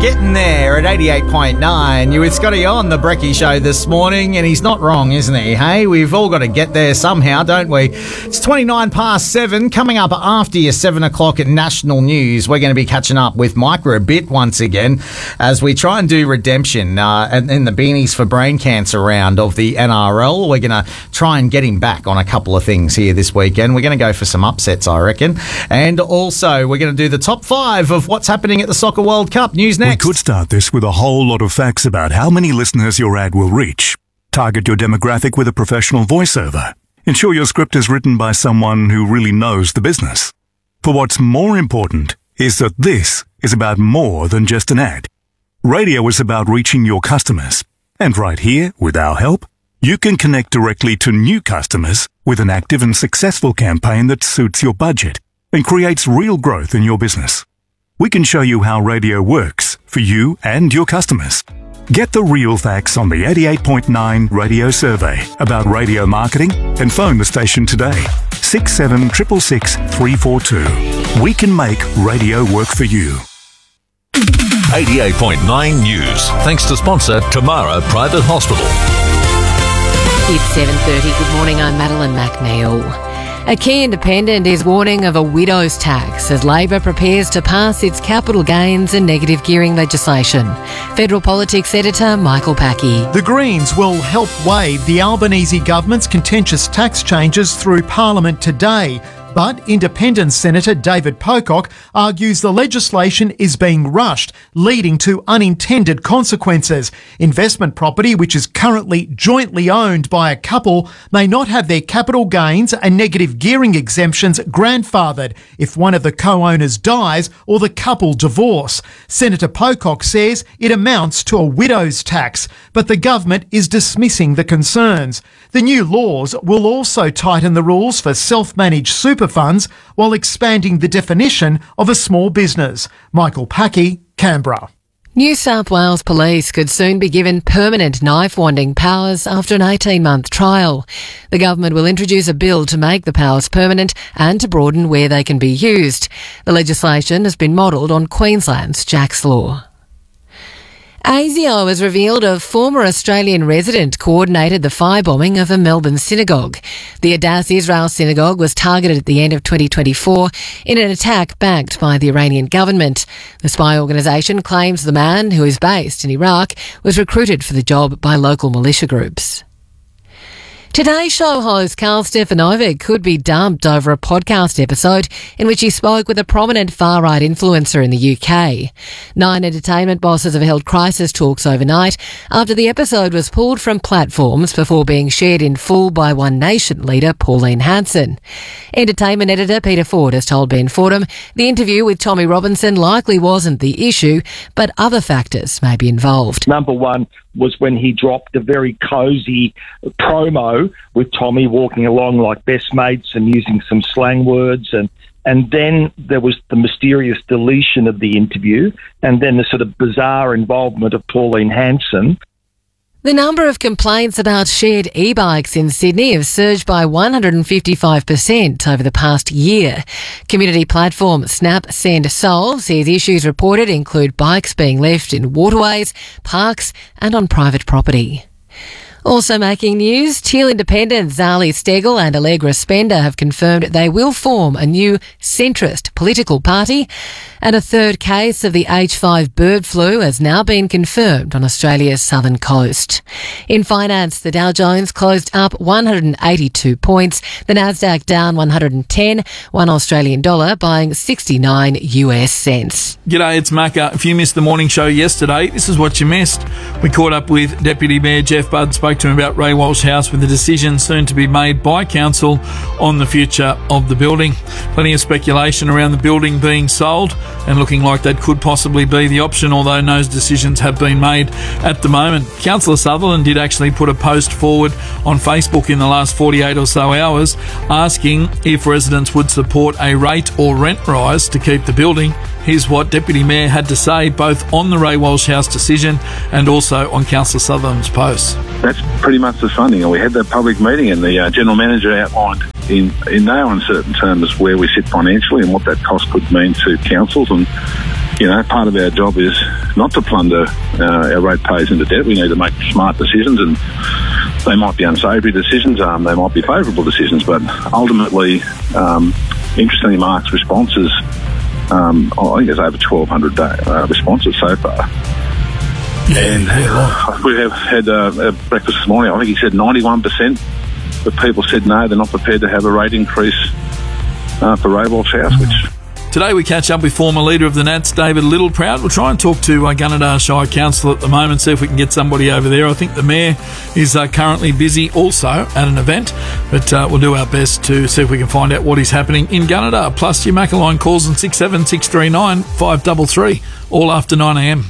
Getting there at 88.9. You with Scotty on the Brekkie Show this morning, and he's not wrong, isn't he? Hey, we've all got to get there somehow, don't we? It's 7:29. Coming up after your 7 o'clock at National News, we're going to be catching up with Micro a bit once again as we try and do redemption in the Beanies for Brain Cancer round of the NRL. We're going to try and get him back on a couple of things here this weekend. We're going to go for some upsets, I reckon. And also, we're going to do the top 5 of what's happening at the Soccer World Cup. News next. We could start this with a whole lot of facts about how many listeners your ad will reach. Target your demographic with a professional voiceover. Ensure your script is written by someone who really knows the business. For what's more important is that this is about more than just an ad. Radio is about reaching your customers. And right here, with our help, you can connect directly to new customers with an active and successful campaign that suits your budget and creates real growth in your business. We can show you how radio works for you and your customers. Get the real facts on the 88.9 radio survey about radio marketing and phone the station today. 6766 342. We can make radio work for you. 88.9 News. Thanks to sponsor Tamara Private Hospital. It's 7:30. Good morning, I'm Madeline McNeil. A key independent is warning of a widow's tax as Labor prepares to pass its capital gains and negative gearing legislation. Federal Politics editor Michael Packy. The Greens will help waive the Albanese government's contentious tax changes through Parliament today. But Independent Senator David Pocock argues the legislation is being rushed, leading to unintended consequences. Investment property, which is currently jointly owned by a couple, may not have their capital gains and negative gearing exemptions grandfathered if one of the co-owners dies or the couple divorce. Senator Pocock says it amounts to a widow's tax, but the government is dismissing the concerns. The new laws will also tighten the rules for self-managed super funds while expanding the definition of a small business. Michael Packy, Canberra. New South Wales Police could soon be given permanent knife-wanding powers after an 18-month trial. The government will introduce a bill to make the powers permanent and to broaden where they can be used. The legislation has been modelled on Queensland's Jack's Law. ASIO has revealed a former Australian resident coordinated the firebombing of a Melbourne synagogue. The Adass Israel synagogue was targeted at the end of 2024 in an attack backed by the Iranian government. The spy organisation claims the man, who is based in Iraq, was recruited for the job by local militia groups. Today's show host Karl Stefanovic could be dumped over a podcast episode in which he spoke with a prominent far-right influencer in the UK. 9 entertainment bosses have held crisis talks overnight after the episode was pulled from platforms before being shared in full by One Nation leader Pauline Hanson. Entertainment editor Peter Ford has told Ben Fordham the interview with Tommy Robinson likely wasn't the issue, but other factors may be involved. Number one was when he dropped a very cosy promo with Tommy walking along like best mates and using some slang words, and then there was the mysterious deletion of the interview, and then the sort of bizarre involvement of Pauline Hanson. The number of complaints about shared e-bikes in Sydney have surged by 155% over the past year. Community platform Snap Send Solve says issues reported include bikes being left in waterways, parks and on private property. Also making news, Teal independents Zali Steggall and Allegra Spender have confirmed they will form a new centrist political party, and a third case of the H5 bird flu has now been confirmed on Australia's southern coast. In finance, the Dow Jones closed up 182 points, the Nasdaq down 110, $1 Australian dollar buying 69 US cents. G'day, it's Macca. If you missed the morning show yesterday, this is what you missed. We caught up with Deputy Mayor Jeff Budd, spoke to him about Ray Walsh House with a decision soon to be made by Council on the future of the building. Plenty of speculation around the building being sold and looking like that could possibly be the option, although no decisions have been made at the moment. Councillor Sutherland did actually put a post forward on Facebook in the last 48 or so hours asking if residents would support a rate or rent rise to keep the building. Here's what Deputy Mayor had to say both on the Ray Walsh House decision and also on Councillor Sutherland's post. That's pretty much the funding. We had the public meeting and the General Manager outlined in no uncertain terms where we sit financially and what that cost could mean to councils. And part of our job is not to plunder our ratepayers into debt. We need to make smart decisions, and they might be unsavoury decisions, they might be favourable decisions, but ultimately, interestingly, Mark's responses, I think there's over 1,200 responses so far. We have had a breakfast this morning. I think he said 91% of people said no, they're not prepared to have a rate increase for Ray Walsh House, which... Today we catch up with former leader of the Nats, David Littleproud. We'll try and talk to Gunnedah Shire Council at the moment, see if we can get somebody over there. I think the Mayor is currently busy also at an event, but we'll do our best to see if we can find out what is happening in Gunnedah. Plus your Macca calls on 67639 533, all after 9am.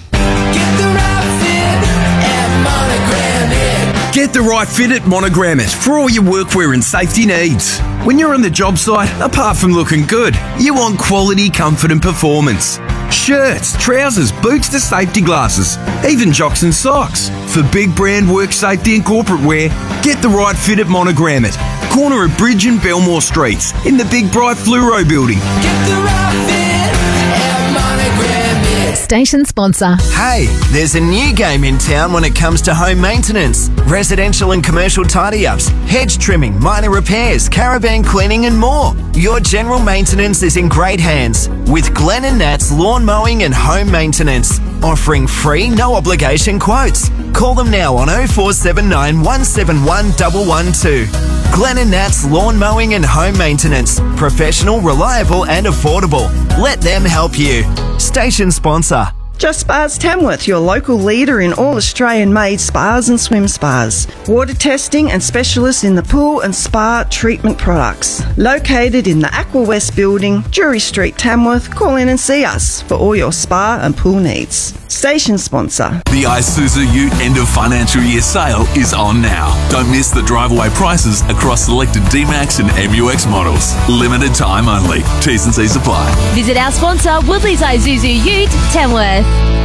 Get the right fit at Monogram It for all your workwear and safety needs. When you're on the job site, apart from looking good, you want quality, comfort and performance. Shirts, trousers, boots to safety glasses, even jocks and socks. For big brand work safety and corporate wear, get the right fit at Monogram It. Corner of Bridge and Belmore Streets in the big bright Fluoro building. Get the right fit at Monogram It. Station sponsor. Hey, there's a new game in town when it comes to home maintenance. Residential and commercial tidy-ups, hedge trimming, minor repairs, caravan cleaning and more. Your general maintenance is in great hands with Glenn and Nat's Lawn Mowing and Home Maintenance, offering free, no obligation quotes. Call them now on 0479 171 112. Glenn and Nat's Lawn Mowing and Home Maintenance. Professional, reliable and affordable. Let them help you. Station sponsor. Just Spas Tamworth, your local leader in all Australian-made spas and swim spas. Water testing and specialists in the pool and spa treatment products. Located in the Aqua West building, Drury Street, Tamworth. Call in and see us for all your spa and pool needs. Station sponsor. The Isuzu Ute end of financial year sale is on now. Don't miss the drive-away prices across selected D-Max and MUX models. Limited time only. T's and C's apply. Visit our sponsor, Woodley's Isuzu Ute, Tamworth.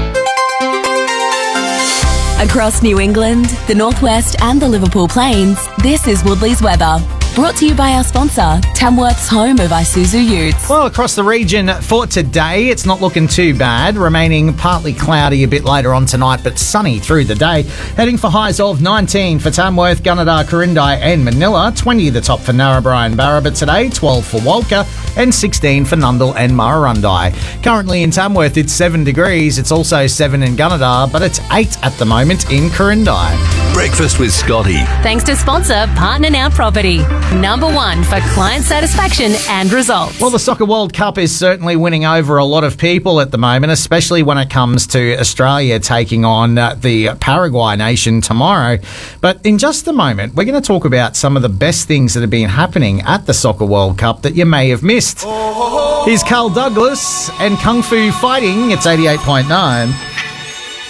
Across New England, the Northwest and the Liverpool Plains, this is Woodley's weather. Brought to you by our sponsor, Tamworth's home of Isuzu Utes. Well, across the region for today, it's not looking too bad. Remaining partly cloudy a bit later on tonight, but sunny through the day. Heading for highs of 19 for Tamworth, Gunnedah, Corindai and Manila. 20 the top for Narrabri and Barrabah today. 12 for Walker and 16 for Nundle and Murrurundi. Currently in Tamworth, it's 7 degrees. It's also 7 in Gunnedah, but it's 8 at the moment in Corindai. Breakfast with Scotty. Thanks to sponsor Partner Now Property. Number one for client satisfaction and results. Well, the Soccer World Cup is certainly winning over a lot of people at the moment, especially when it comes to Australia taking on the Paraguay nation tomorrow. But in just a moment, we're going to talk about some of the best things that have been happening at the Soccer World Cup that you may have missed. Here's Carl Douglas and Kung Fu Fighting. It's 88.9.